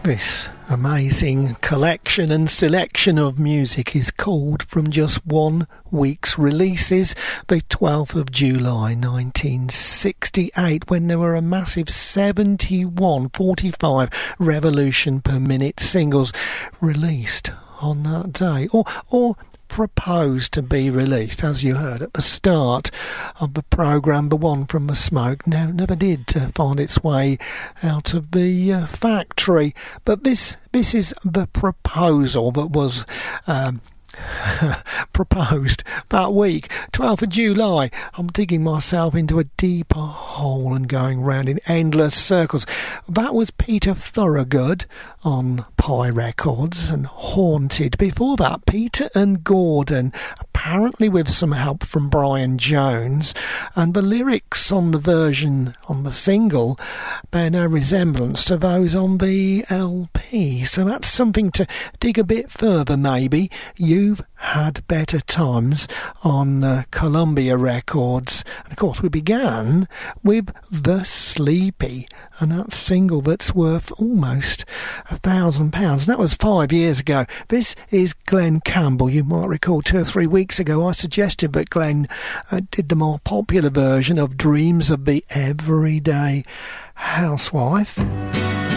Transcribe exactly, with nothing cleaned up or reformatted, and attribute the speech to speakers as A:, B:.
A: This amazing collection and selection of music is called From Just One Week's Releases, the twelfth of July nineteen sixty-eight, when there were a massive seventy-one forty-five revolution per minute singles released on that day, or or proposed to be released, as you heard at the start of the programme. The one from the smoke now never did uh, find its way out of the uh, factory, but this this is the proposal that was um, proposed that week, twelfth of July. I'm digging myself into a deeper hole and going round in endless circles. That was Peter Thorogood on Pie Records and Haunted. Before that, Peter and Gordon, apparently with some help from Brian Jones, and the lyrics on the version on the single bear no resemblance to those on the L P, so that's something to dig a bit further maybe. You've Had Better Times on uh, Columbia Records, and of course we began with The Sleepy, and that single that's worth almost a thousand pounds. That was five years ago. This is Glenn Campbell. You might recall two or three weeks ago I suggested that Glenn uh, did the more popular version of Dreams of the Everyday Housewife.